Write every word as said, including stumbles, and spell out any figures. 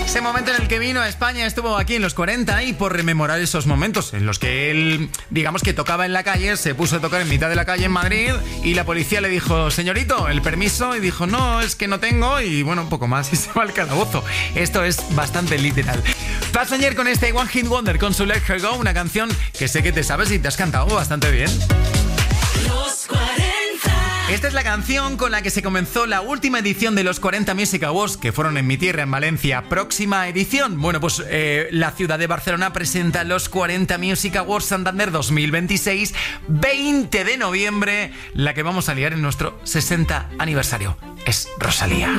Ese momento en el que vino a España, estuvo aquí en los cuarenta y por rememorar esos momentos en los que él, digamos que tocaba en la calle, se puso a tocar en mitad de la calle en Madrid y la policía le dijo, señorito, el permiso, y dijo, no, es que no tengo, y bueno, un poco más y se va al calabozo. Esto es bastante literal. Passenger con este One Hit Wonder con su Let Her Go, una canción que sé que te sabes y te has cantado bastante bien. Los cuarenta. Esta es la canción con la que se comenzó la última edición de los cuarenta Music Awards, que fueron en mi tierra, en Valencia. Próxima edición. Bueno, pues eh, la ciudad de Barcelona presenta los cuarenta Music Awards Santander dos mil veintiséis, veinte de noviembre, la que vamos a liar en nuestro sesenta aniversario. Es Rosalía.